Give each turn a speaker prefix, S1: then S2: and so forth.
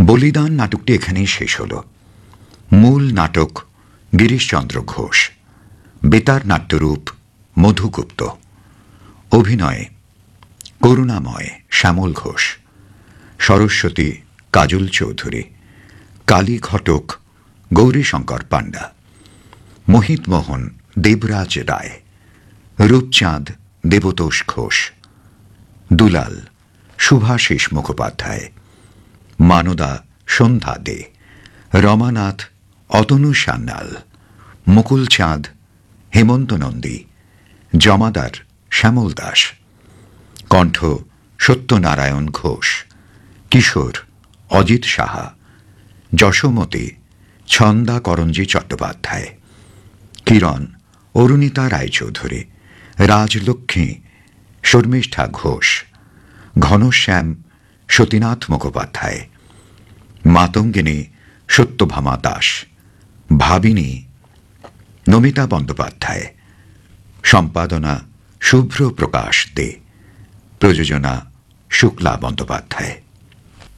S1: বলিদান নাটকটি এখানেই শেষ হল। মূল নাটক গিরিশচন্দ্র ঘোষ, বেতার নাট্যরূপ মধুগুপ্ত, অভিনয়ে করুণাময় শ্যামল ঘোষ, সরস্বতী কাজল চৌধুরী, কালী ঘটক গৌরীশঙ্কর পাণ্ডা, মোহিত মোহন দেবরাজ রায়, রূপচাঁদ দেবতোষ ঘোষ, দুলাল শুভাশিস মুখোপাধ্যায়, মানদা সন্ধ্যা দে, রমানাথ অতনু সান্যাল, মুকুল চাঁদ হেমন্ত নন্দী, জমাদার শ্যামল দাস, কণ্ঠ সত্যনারায়ণ ঘোষ, কিশোর অজিত সাহা, যশোমতী ছন্দা করঞ্জি চট্টোপাধ্যায়, কিরণ অরুণিতা রায়চৌধুরী, রাজলক্ষ্মী শর্মিষ্ঠা ঘোষ, ঘনশ্যাম সতীনাথ মুখোপাধ্যায়, মাতঙ্গিনী সত্যভামা দাস, ভাবিনী নমিতা বন্দ্যোপাধ্যায়, সম্পাদনা শুভ্র প্রকাশ দে, প্রযোজনা শুক্লা বন্দ্যোপাধ্যায়।